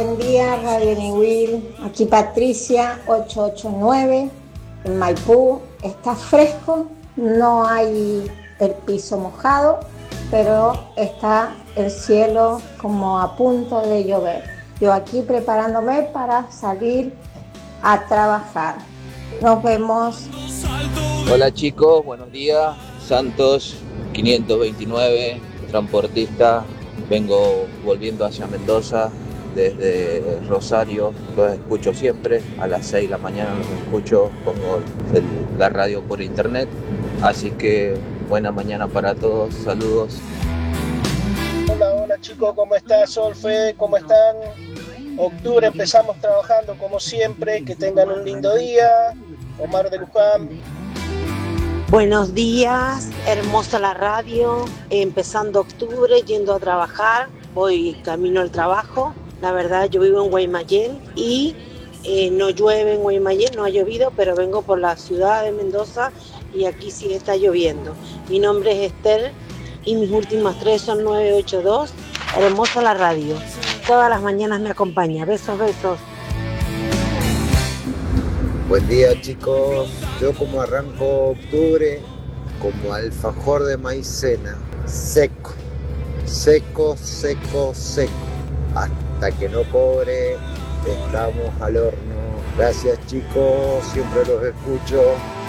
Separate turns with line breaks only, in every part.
Buen día, Radio Niwil. Aquí Patricia, 889, en Maipú. Está fresco, no hay el piso mojado, pero está el cielo como a punto de llover. Yo aquí preparándome para salir a trabajar. Nos vemos.
Hola chicos, buenos días. Santos 529, transportista. Vengo volviendo hacia Mendoza desde Rosario. Los escucho siempre. A las 6 de la mañana los escucho. Pongo la radio por internet. Así que buena mañana para todos. Saludos.
Hola chicos, ¿cómo estás? Solfe, ¿cómo están? Octubre empezamos trabajando como siempre. Que tengan un lindo día. Omar de Luján.
Buenos días, hermosa la radio, empezando octubre, yendo a trabajar, voy camino al trabajo. La verdad, yo vivo en Guaymallén y no llueve en Guaymallén, no ha llovido, pero vengo por la ciudad de Mendoza y aquí sí está lloviendo. Mi nombre es Esther y mis últimas 3 son 982. Hermosa la radio, todas las mañanas me acompaña. Besos, besos.
Buen día chicos, yo como arranco octubre como alfajor de maicena, seco, hasta que no cobre, estamos al horno. Gracias chicos, siempre los escucho.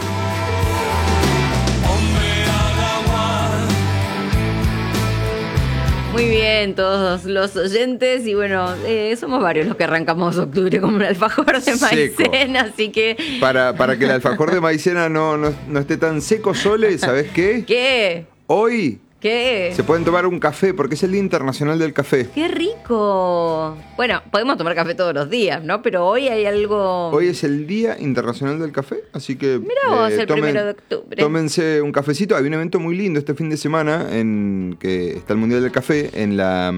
Muy bien, todos los oyentes, y bueno, somos varios los que arrancamos octubre como un alfajor de maicena, así que...
Para que el alfajor de maicena no esté tan seco, Sole, ¿sabés qué?
¿Qué?
Hoy...
¿Qué?
Se pueden tomar un café, porque es el Día Internacional del Café.
¡Qué rico! Bueno, podemos tomar café todos los días, ¿no? Pero hoy hay algo...
Hoy es el Día Internacional del Café, así que...
Mirá vos, el 1 de octubre.
Tómense un cafecito. Hay un evento muy lindo este fin de semana, en que está el Mundial del Café, en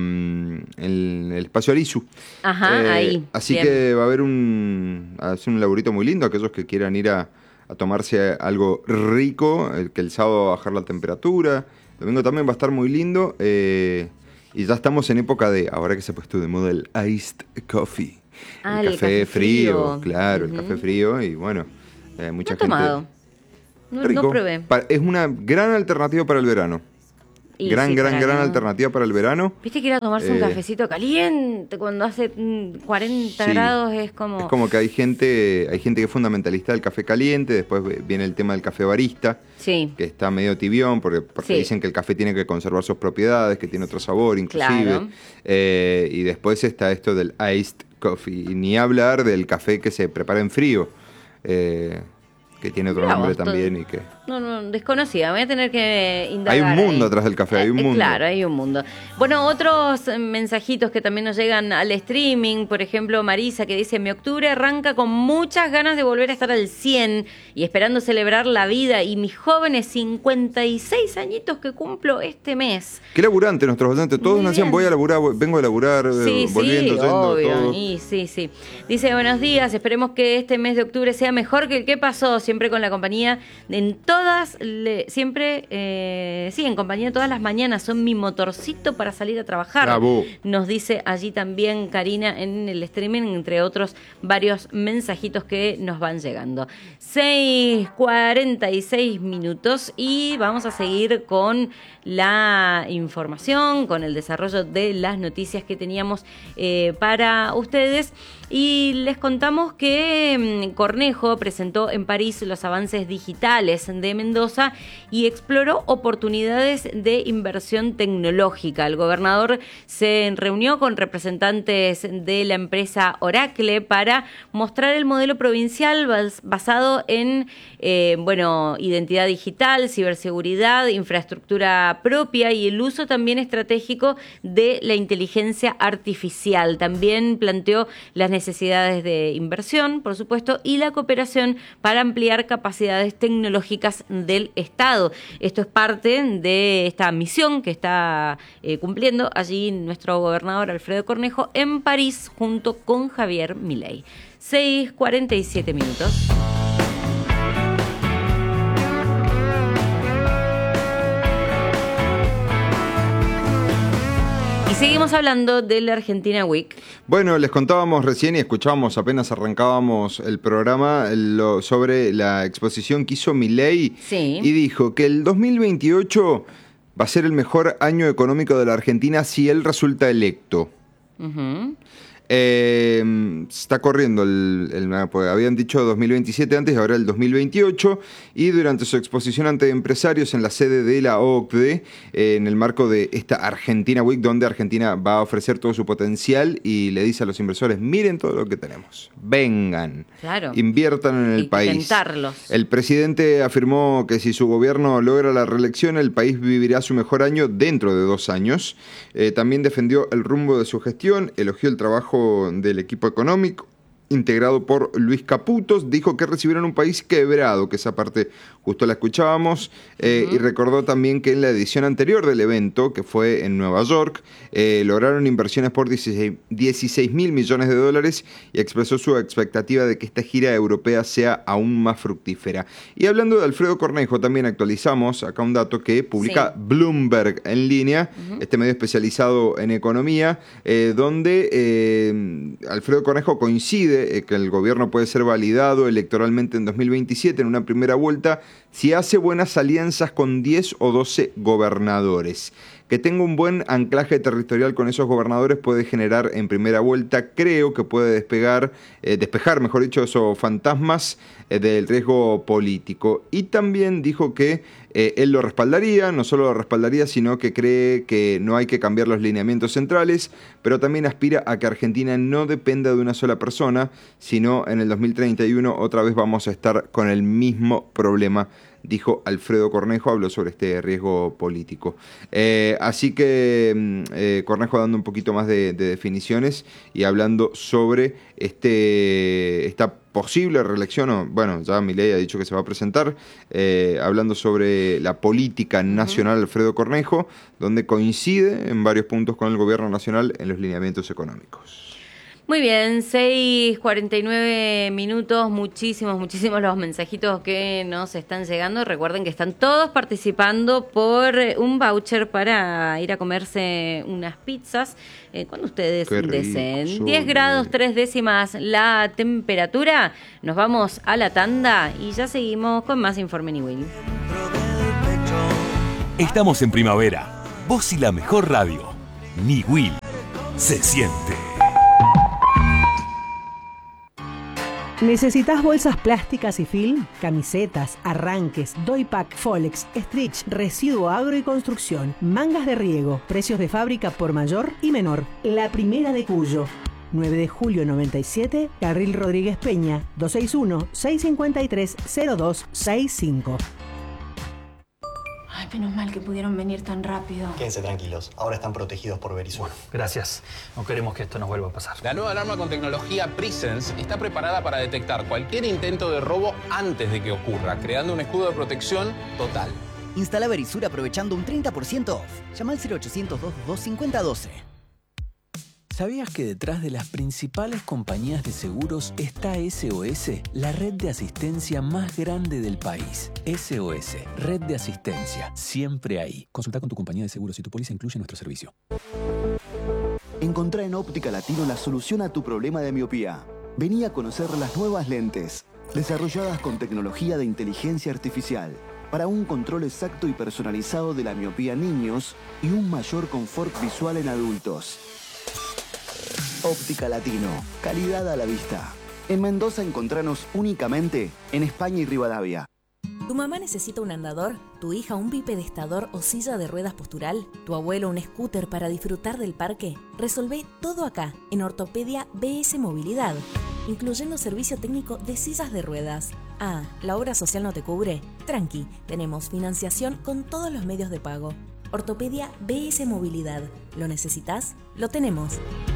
el Espacio Arizu.
Ajá, ahí.
Así
bien.
que va a haber un laburito muy lindo, aquellos que quieran ir a tomarse algo rico, que el sábado va a bajar la temperatura. El domingo también va a estar muy lindo, y ya estamos en época de, ahora que se ha puesto de moda el iced coffee. El café frío, claro, el café frío, y bueno, mucha gente...
tomado. No probé.
Es una gran alternativa para el verano.
Y
gran
sí,
alternativa para el verano.
Viste que ir a tomarse un cafecito caliente cuando hace 40 grados es como...
Es como que hay gente que es fundamentalista del café caliente, después viene el tema del café barista,
sí,
que está medio tibión, porque sí, dicen que el café tiene que conservar sus propiedades, que tiene otro sabor inclusive.
Claro.
Y después está esto del iced coffee, y ni hablar del café que se prepara en frío, que tiene otro nombre también y que...
No, desconocida, voy a tener que indagar.
Hay un mundo
ahí
atrás del café, hay un mundo.
Claro, hay un mundo. Bueno, otros mensajitos que también nos llegan al streaming, por ejemplo, Marisa, que dice: mi octubre arranca con muchas ganas de volver a estar al 100 y esperando celebrar la vida y mis jóvenes 56 añitos que cumplo este mes.
Qué laburante nuestros oyentes, todos nos decían, voy a laburar, vengo a laburar, volviendo, yendo,
obvio.
todo.
Y sí. Dice: buenos días, esperemos que este mes de octubre sea mejor que el que pasó, siempre con la compañía en en compañía todas las mañanas, son mi motorcito para salir a trabajar.
Bravo.
Nos dice allí también Karina en el streaming, entre otros varios mensajitos que nos van llegando. 6:46 minutos y vamos a seguir con la información, con el desarrollo de las noticias que teníamos para ustedes. Y les contamos que Cornejo presentó en París los avances digitales de Mendoza y exploró oportunidades de inversión tecnológica. El gobernador se reunió con representantes de la empresa Oracle para mostrar el modelo provincial basado en identidad digital, ciberseguridad, infraestructura propia y el uso también estratégico de la inteligencia artificial. También planteó las necesidades de inversión, por supuesto, y la cooperación para ampliar capacidades tecnológicas del Estado. Esto es parte de esta misión que está cumpliendo allí nuestro gobernador Alfredo Cornejo en París junto con Javier Milei. 6:47 minutos. Y seguimos hablando de la Argentina Week.
Bueno, les contábamos recién y escuchábamos apenas arrancábamos el programa sobre la exposición que hizo Milei.
Sí.
Y dijo que el 2028 va a ser el mejor año económico de la Argentina si él resulta electo.
Uh-huh.
Está corriendo porque habían dicho 2027 antes y ahora el 2028, y durante su exposición ante empresarios en la sede de la OCDE, en el marco de esta Argentina Week, donde Argentina va a ofrecer todo su potencial y le dice a los inversores: miren todo lo que tenemos, vengan,
claro,
inviertan en el país.
Tentarlos.
El presidente afirmó que si su gobierno logra la reelección, el país vivirá su mejor año dentro de 2 años. También defendió el rumbo de su gestión, elogió el trabajo del equipo económico integrado por Luis Caputos, dijo que recibieron un país quebrado, que esa parte justo la escuchábamos, y recordó también que en la edición anterior del evento, que fue en Nueva York, lograron inversiones por 16 mil millones de dólares, y expresó su expectativa de que esta gira europea sea aún más fructífera. Y hablando de Alfredo Cornejo, también actualizamos acá un dato que publica Bloomberg en línea, este medio especializado en economía, donde Alfredo Cornejo coincide que el gobierno puede ser validado electoralmente en 2027 en una primera vuelta si hace buenas alianzas con 10 o 12 gobernadores. Que tenga un buen anclaje territorial con esos gobernadores puede generar en primera vuelta, creo que puede despejar, mejor dicho, esos fantasmas del riesgo político. Y también dijo que él lo respaldaría, no solo lo respaldaría, sino que cree que no hay que cambiar los lineamientos centrales, pero también aspira a que Argentina no dependa de una sola persona, sino en el 2031 otra vez vamos a estar con el mismo problema, dijo Alfredo Cornejo, habló sobre este riesgo político. Así que Cornejo dando un poquito más de definiciones y hablando sobre esta posible reelección, o bueno, ya Milei ha dicho que se va a presentar, hablando sobre la política nacional Alfredo Cornejo, donde coincide en varios puntos con el gobierno nacional en los lineamientos económicos.
Muy bien, 6:49 minutos, muchísimos los mensajitos que nos están llegando. Recuerden que están todos participando por un voucher para ir a comerse unas pizzas cuando ustedes deseen. 10 grados 3 décimas la temperatura. Nos vamos a la tanda y ya seguimos con más Informe Niwil.
Estamos en primavera. Vos y la mejor radio. Niwil. Se siente.
¿Necesitas bolsas plásticas y film? Camisetas, arranques, doypack, folex, stretch, residuo agro y construcción, mangas de riego, precios de fábrica por mayor y menor. La primera de Cuyo. 9 de julio 97, Carril Rodríguez Peña, 261-653-0265.
Ay, menos mal que pudieron venir tan rápido.
Quédense tranquilos, ahora están protegidos por Verisur.
Gracias. No queremos que esto nos vuelva a pasar.
La nueva alarma con tecnología Presence está preparada para detectar cualquier intento de robo antes de que ocurra, creando un escudo de protección total.
Instala Verisur aprovechando un 30% off. Llama al 0800-222-5012.
¿Sabías que detrás de las principales compañías de seguros está SOS, la red de asistencia más grande del país? SOS, red de asistencia, siempre ahí. Consulta con tu compañía de seguros si tu póliza incluye nuestro servicio.
Encontrá en Óptica Latino la solución a tu problema de miopía. Vení a conocer las nuevas lentes, desarrolladas con tecnología de inteligencia artificial, para un control exacto y personalizado de la miopía en niños y un mayor confort visual en adultos. Óptica Latino, calidad a la vista. En Mendoza encontranos únicamente en España y Rivadavia.
¿Tu mamá necesita un andador? ¿Tu hija un bipedestador o silla de ruedas postural? ¿Tu abuelo un scooter para disfrutar del parque? Resolvé todo acá, en Ortopedia BS Movilidad, incluyendo servicio técnico de sillas de ruedas. Ah, ¿la obra social no te cubre? Tranqui, tenemos financiación con todos los medios de pago. Ortopedia BS Movilidad. ¿Lo necesitas? Lo tenemos.